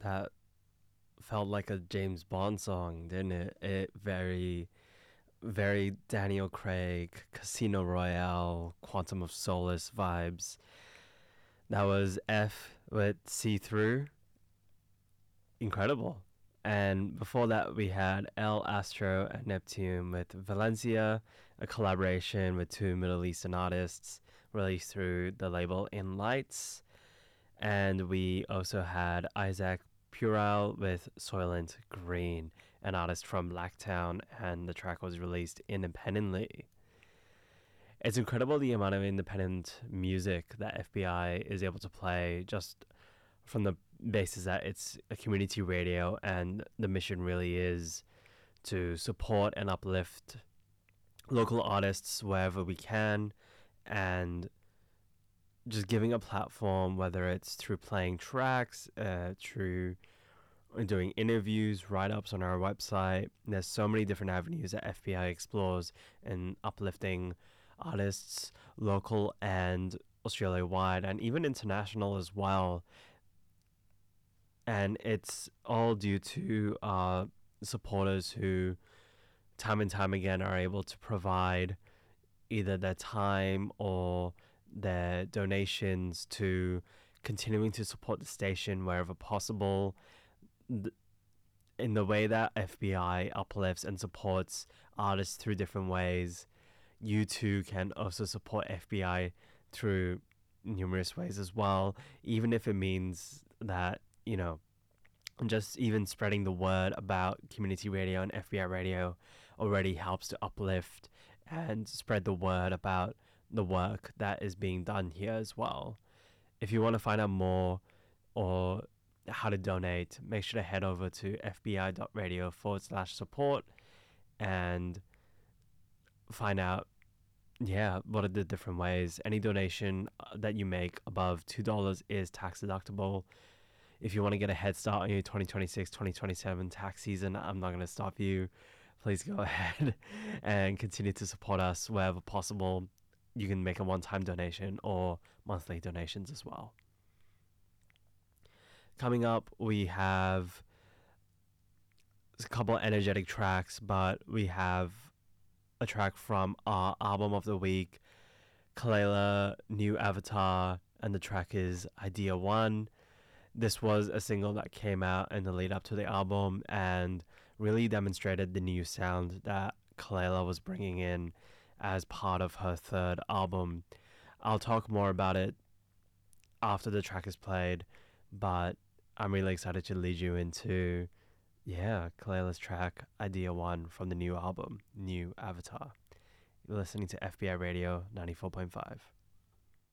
That felt like a James Bond song, didn't it? It very Daniel Craig, Casino Royale, Quantum of Solace vibes. That was F with See Through. Incredible. And before that, we had El Astro and Neptune with Valencia, a collaboration with two Middle Eastern artists released through the label In Lights. And we also had Isaac Pural with Soylent Green, an artist from Blacktown, and the track was released independently. It's incredible the amount of independent music that FBI is able to play just from the basis that it's a community radio and the mission really is to support and uplift local artists wherever we can and just giving a platform, whether it's through playing tracks, through doing interviews, write-ups on our website. There's so many different avenues that FBI explores in uplifting artists, local and Australia-wide, and even international as well. And it's all due to supporters who, time and time again, are able to provide either their time or their donations to continuing to support the station wherever possible. In the way that FBI uplifts and supports artists through different ways, you too can also support FBI through numerous ways as well, even if it means that, just even spreading the word about community radio and FBI radio already helps to uplift and spread the word about the work that is being done here as well. If you want to find out more or how to donate, make sure to head over to fbi.radio/support and find out, what are the different ways. Any donation that you make above $2 is tax deductible. If you want to get a head start on your 2026-2027 tax season, I'm not going to stop you. Please go ahead and continue to support us wherever possible. You can make a one-time donation or monthly donations as well. Coming up, we have a couple energetic tracks, but we have a track from our album of the week, Kalela, New Avatar, and the track is Idea One. This was a single that came out in the lead up to the album and really demonstrated the new sound that Kalela was bringing in as part of her third album. I'll talk more about it after the track is played, but I'm really excited to lead you into, Kalela's track, Idea One, from the new album, New Avatar. You're listening to FBI Radio 94.5.